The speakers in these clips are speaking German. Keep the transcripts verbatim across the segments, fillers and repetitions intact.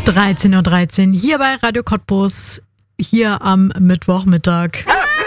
dreizehn Uhr dreizehn hier bei Radio Cottbus, hier am Mittwochmittag.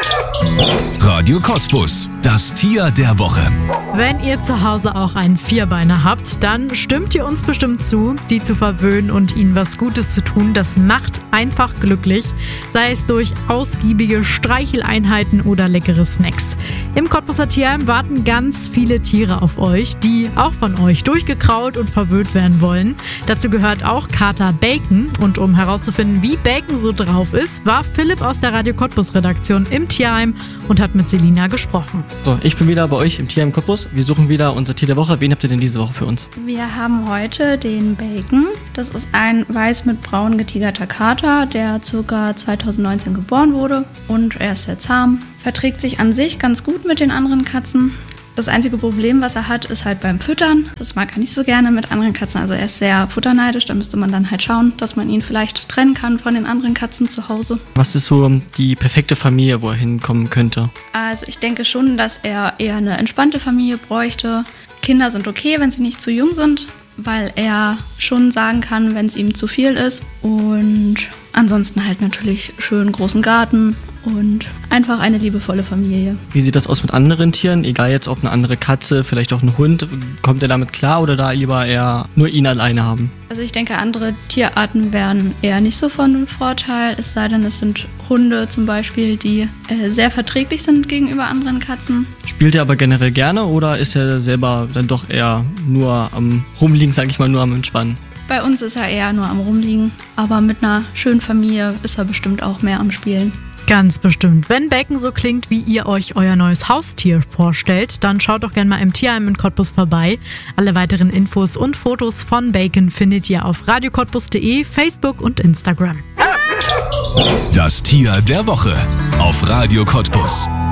Radio Cottbus, das Tier der Woche. Wenn ihr zu Hause auch einen Vierbeiner habt, dann stimmt ihr uns bestimmt zu, die zu verwöhnen und ihnen was Gutes zu tun. Das macht einfach glücklich, sei es durch ausgiebige Streicheleinheiten oder leckere Snacks. Im Cottbuser Tierheim warten ganz viele Tiere auf euch, die auch von euch durchgekraut und verwöhnt werden wollen. Dazu gehört auch Kater Bacon. Und um herauszufinden, wie Bacon so drauf ist, war Philipp aus der Radio Cottbus Redaktion im Tierheim und hat mit Selina gesprochen. So, ich bin wieder bei euch im Tierheim Cottbus. Wir suchen wieder unser Tier der Woche. Wen habt ihr denn diese Woche für uns? Wir haben heute den Bacon. Das ist ein weiß mit braun getigerter Kater, der ca. zweitausendneunzehn geboren wurde. Und er ist sehr zahm, verträgt sich an sich ganz gut mit den anderen Katzen. Das einzige Problem, was er hat, ist halt beim Füttern. Das mag er nicht so gerne mit anderen Katzen. Also er ist sehr futterneidisch. Da müsste man dann halt schauen, dass man ihn vielleicht trennen kann von den anderen Katzen zu Hause. Was ist so die perfekte Familie, wo er hinkommen könnte? Also ich denke schon, dass er eher eine entspannte Familie bräuchte. Kinder sind okay, wenn sie nicht zu jung sind, weil er schon sagen kann, wenn es ihm zu viel ist. Und ansonsten halt natürlich schön großen Garten und einfach eine liebevolle Familie. Wie sieht das aus mit anderen Tieren? Egal jetzt ob eine andere Katze, vielleicht auch ein Hund. Kommt er damit klar oder da lieber eher nur ihn alleine haben? Also ich denke, andere Tierarten wären eher nicht so von Vorteil. Es sei denn, es sind Hunde zum Beispiel, die äh, sehr verträglich sind gegenüber anderen Katzen. Spielt er aber generell gerne oder ist er selber dann doch eher nur am Rumliegen, sage ich mal, nur am Entspannen? Bei uns ist er eher nur am Rumliegen, aber mit einer schönen Familie ist er bestimmt auch mehr am Spielen. Ganz bestimmt. Wenn Bacon so klingt, wie ihr euch euer neues Haustier vorstellt, dann schaut doch gerne mal im Tierheim in Cottbus vorbei. Alle weiteren Infos und Fotos von Bacon findet ihr auf radio cottbus punkt de, Facebook und Instagram. Das Tier der Woche auf Radio Cottbus.